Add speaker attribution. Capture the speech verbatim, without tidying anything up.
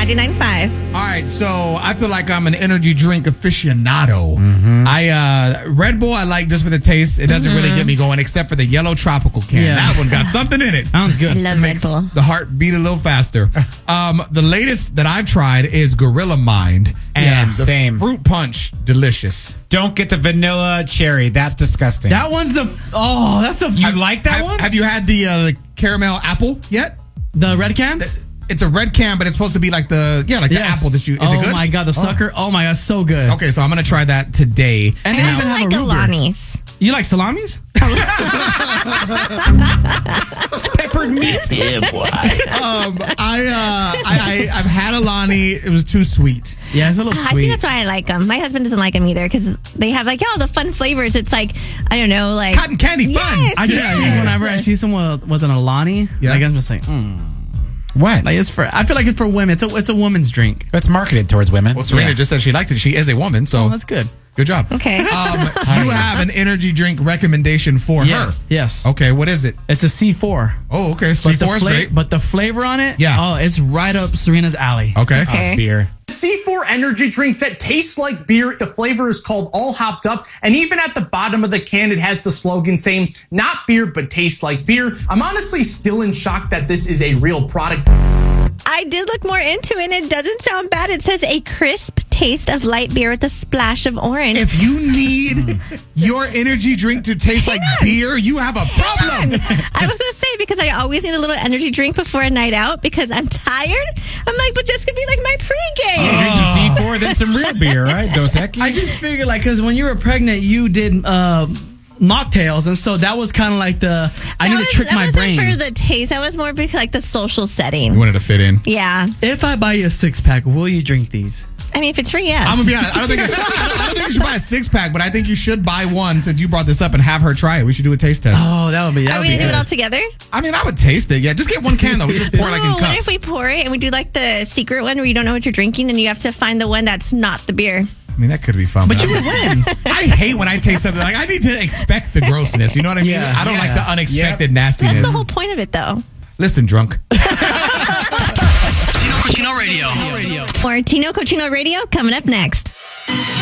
Speaker 1: ninety-nine point five.
Speaker 2: All right, so I feel like I'm an energy drink aficionado.
Speaker 3: Mm-hmm.
Speaker 2: I uh, Red Bull I like just for the taste. It doesn't
Speaker 1: Mm-hmm.
Speaker 2: really get me going, except for the yellow tropical can.
Speaker 3: Yeah.
Speaker 2: That one got something in it.
Speaker 3: Sounds
Speaker 1: I
Speaker 3: good.
Speaker 1: love Red
Speaker 2: Makes
Speaker 1: Bull.
Speaker 2: the heart beat a little faster. Um, the latest that I've tried is Gorilla Mind, and
Speaker 4: Yeah,
Speaker 2: the
Speaker 4: same.
Speaker 2: fruit punch, delicious.
Speaker 4: Don't get the vanilla cherry. That's disgusting.
Speaker 3: That one's the f- oh, that's the
Speaker 4: you like that
Speaker 2: have,
Speaker 4: one?
Speaker 2: Have you had the, uh, the caramel apple yet?
Speaker 3: the red can.
Speaker 2: It's a red can, but it's supposed to be like the yeah, like
Speaker 3: Yes.
Speaker 2: the apple that you. Is
Speaker 3: oh
Speaker 2: it good?
Speaker 3: my god, the sucker! Oh, my god, so good.
Speaker 2: Okay, so I'm gonna try that today.
Speaker 3: And
Speaker 1: I
Speaker 3: they
Speaker 1: also
Speaker 3: even have
Speaker 1: like
Speaker 3: a Ruger.
Speaker 1: Alani's.
Speaker 3: You like salamis?
Speaker 4: Peppered meat.
Speaker 2: Um, I, uh, I, I, I've had Alani. It was too sweet.
Speaker 3: Yeah, it's a little
Speaker 1: I
Speaker 3: sweet.
Speaker 1: think that's why I like them. My husband doesn't like them either because they have like, all the fun flavors. It's like, I don't know, like.
Speaker 2: Cotton candy fun.
Speaker 1: Yes,
Speaker 3: I just
Speaker 1: yes.
Speaker 3: think whenever I see someone with, with an Alani,
Speaker 2: Yeah.
Speaker 3: like I'm just like, mm.
Speaker 4: What?
Speaker 3: Like it's for. I feel like it's for women. It's a it's a woman's drink.
Speaker 4: It's marketed towards women.
Speaker 2: Well, Serena
Speaker 4: Yeah.
Speaker 2: just said she liked it. She is a woman, so
Speaker 3: Oh, that's good.
Speaker 2: good job.
Speaker 1: Okay.
Speaker 2: Um, you have an energy drink recommendation for
Speaker 3: Yeah.
Speaker 2: her.
Speaker 3: Yes.
Speaker 2: Okay, what is it?
Speaker 3: It's a C four.
Speaker 2: Oh, okay. C
Speaker 3: But the
Speaker 2: four is
Speaker 3: fla-
Speaker 2: great.
Speaker 3: But the flavor on it,
Speaker 2: Yeah.
Speaker 3: Oh, it's right up Serena's alley.
Speaker 2: Okay.
Speaker 1: Okay.
Speaker 4: Oh, beer.
Speaker 5: C four energy drink that tastes like beer. The flavor is called All Hopped Up. And even at the bottom of the can, it has the slogan saying, not beer, but tastes like beer. I'm honestly still in shock that this is a real product.
Speaker 1: I did look more into it and it doesn't sound bad. It says a crisp taste of light beer with a splash of orange.
Speaker 2: If you need your energy drink to taste like beer, you have a problem.
Speaker 1: I was going to say, because I always need a little energy drink before a night out because I'm tired. I'm like, but this could be like my pregame.
Speaker 4: Drink some C four, then some real beer, right? Dos Equis.
Speaker 3: I just figured like because when you were pregnant, you did uh, mocktails, and so that was kind of like the I
Speaker 1: That
Speaker 3: need
Speaker 1: was-
Speaker 3: to trick
Speaker 1: that
Speaker 3: my
Speaker 1: wasn't
Speaker 3: brain.
Speaker 1: for the taste. That was more because like the social
Speaker 2: You
Speaker 1: setting.
Speaker 2: wanted to fit in.
Speaker 1: Yeah.
Speaker 3: If I buy you a six pack, will you drink these?
Speaker 1: I mean, if it's free, yes.
Speaker 2: I'm gonna be honest. I don't think it's, I don't, I don't think you should buy a six pack, but I think you should buy one since you brought this up and have her try it. We should do a taste test.
Speaker 3: Oh, that would be. That
Speaker 1: Are
Speaker 3: would
Speaker 1: we
Speaker 3: be
Speaker 1: going to do
Speaker 3: good.
Speaker 1: it all together?
Speaker 2: I mean, I would taste it. Yeah, just get one can though. We just pour it like in
Speaker 1: Ooh, what if
Speaker 2: cups.
Speaker 1: we pour it and we do like the secret one where you don't know what you're drinking and you have to find the one that's not the beer?
Speaker 2: I mean, that could be fun.
Speaker 3: But you would win.
Speaker 2: I hate when I taste something like I need to expect the grossness. You know what I mean?
Speaker 3: Yeah,
Speaker 2: I don't
Speaker 3: yes.
Speaker 2: like the unexpected
Speaker 1: That's
Speaker 2: nastiness.
Speaker 1: the whole point of it, though.
Speaker 2: Listen, drunk.
Speaker 3: Tino Cochino Radio.
Speaker 1: More Tino Cochino Radio coming up next.